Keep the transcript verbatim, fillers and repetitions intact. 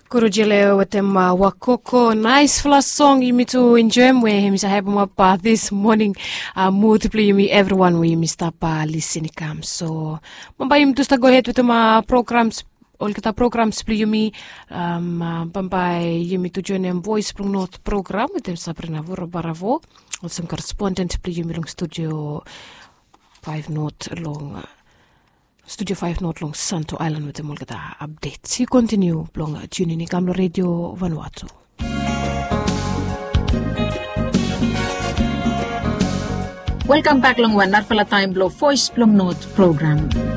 Kurujile with them uh, Wakoko. Nice flash song you me to enjoy where him have up this morning. Uh, multiply me everyone we me stop uh, listening come. So Mamba to start go ahead with my uh, programs. All kita programs play me um Bambai you me to join them voice from North program with them Sabrina Vura Baravo. Also correspondent play me long studio five note long. Uh, Studio five not long Santo Island with the Mulgata updates. You continue long tuning in Kamlo Radio Vanuatu. Welcome back long one Narfala Time Blow Voice Plong Note program.